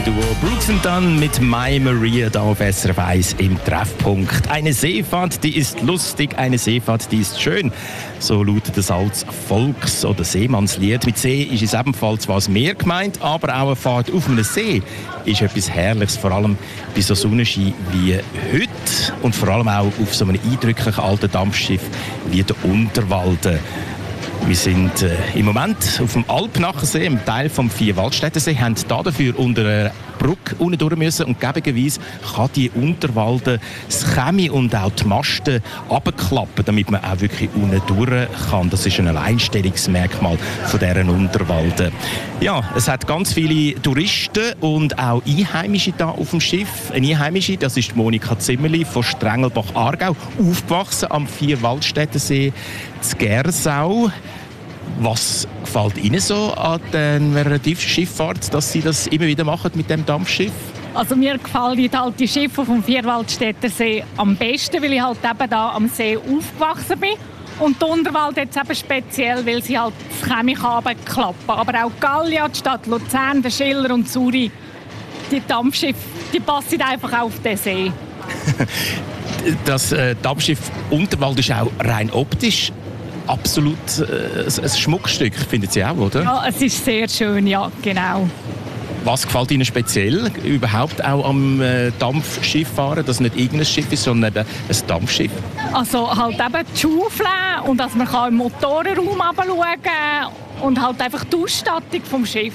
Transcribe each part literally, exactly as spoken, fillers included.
Duo Brooks and Dunn mit My Maria da auf S R F eins im Treffpunkt. Eine Seefahrt, die ist lustig, eine Seefahrt, die ist schön. So lautet das als Volks- oder Seemannslied. Mit See ist es ebenfalls zwar das Meer gemeint, aber auch eine Fahrt auf einem See ist etwas Herrliches, vor allem bei so Sonnenschein wie heute und vor allem auch auf so einem eindrücklichen alten Dampfschiff wie der Unterwalden. Wir sind äh, im Moment auf dem Alpnachensee, einem Teil vom Vierwaldstättersee, haben dafür unter einer Brücke unten durch müssen und gegebenweise kann die Unterwalden das Chemie und auch die Masten runterklappen, damit man auch wirklich unten durch kann. Das ist ein Alleinstellungsmerkmal von deren Unterwalden. Ja, es hat ganz viele Touristen und auch Einheimische da auf dem Schiff. Eine Einheimische, das ist Monika Zimmerli von Strengelbach-Aargau, aufgewachsen am Vierwaldstättersee in Gersau. Was gefällt Ihnen so an der Tiefschifffahrt, dass Sie das immer wieder machen mit dem Dampfschiff? Also mir gefallen halt die Schiffe vom Vierwaldstättersee am besten, weil ich halt eben da am See aufgewachsen bin. Und die Unterwald jetzt eben speziell, weil sie halt das Chemie klappen. Aber auch Gallia, die Stadt Luzern, der Schiller und Zuri, die Dampfschiffe, die passen einfach auf den See. Das äh, Dampfschiff Unterwald ist auch rein optisch absolut äh, ein Schmuckstück, finden Sie auch, oder? Ja, es ist sehr schön, ja, genau. Was gefällt Ihnen speziell überhaupt auch am äh, Dampfschiff fahren, dass es nicht irgendein Schiff ist, sondern ein Dampfschiff? Also halt eben die Schaufel und dass man im Motorenraum runterschauen kann und halt einfach die Ausstattung vom Schiff.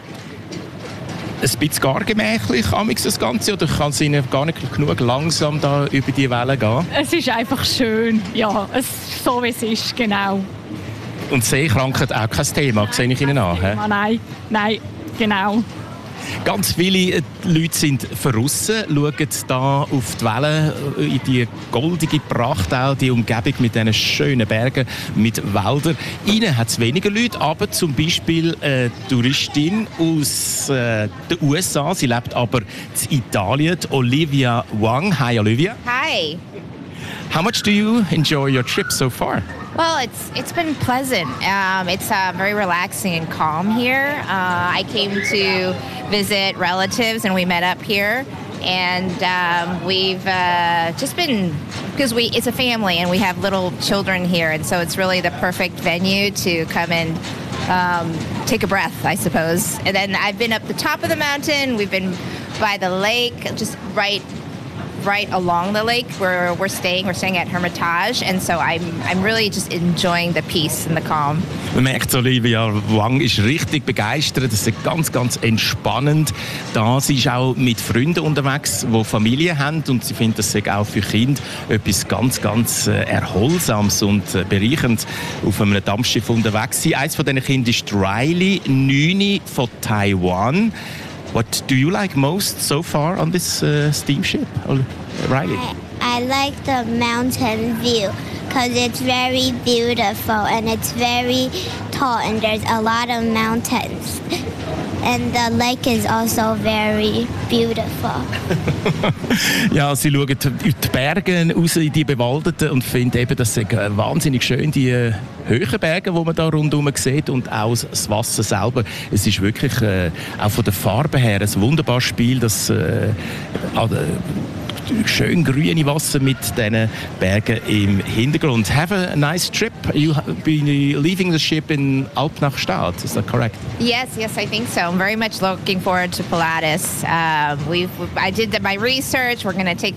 Ein bisschen gar gemächlich, das Ganze, oder kann es Ihnen gar nicht genug langsam da über die Wellen gehen? Es ist einfach schön, ja, es ist so wie es ist, genau. Und Seekrankheit auch kein Thema, sehe ich Ihnen an? Thema, nein, nein, genau. Ganz viele Leute sind verrissen, schauen da auf die Wellen, in die goldige Pracht, auch die Umgebung mit diesen schönen Bergen, mit Wäldern. Innen hat es weniger Leute, aber zum Beispiel eine Touristin aus äh, den U S A, sie lebt aber in Italien, Olivia Wang. Hi Olivia. Hi. How much do you enjoy your trip so far? Well, it's it's been pleasant. Um, it's uh, very relaxing and calm here. Uh, I came to visit relatives, and we met up here. And um, we've uh, just been, because we it's a family, and we have little children here, and so it's really the perfect venue to come and um, take a breath, I suppose. And then I've been up the top of the mountain. We've been by the lake, just right. right along the lake where we're staying. We're staying at Hermitage, and so I'm I'm really just enjoying the peace and the calm. Man merkt, Olivia Wang ist richtig begeistert. Das ist ganz, ganz entspannend. Da sie ist auch mit Freunden unterwegs, die Familie haben, und sie findet, das sei auch für Kinder etwas ganz, ganz äh, Erholsames und äh, bereichernd auf einem Dampfschiff unterwegs sein. Eines von diesen Kindern ist Riley, neun von Taiwan. What do you like most so far on this uh, steamship, Riley? I, I like the mountain view because it's very beautiful and it's very tall and there's a lot of mountains. And the lake is also very beautiful. Ja, sie schauen in die Berge raus, in die bewaldeten, und finden eben, das sind wahnsinnig schön, die äh, hohen Berge, die man da rundherum sieht, und auch das Wasser selber. Es ist wirklich äh, auch von der Farbe her ein wunderbares Spiel, das äh, schön grüne Wasser mit diesen Bergen im Hintergrund. Have a nice trip. You been leaving the ship in Alpnachstad, is that correct? Yes, yes, I think so. I'm very much looking forward to Pilatus. Um, we've I did my research. We're going to take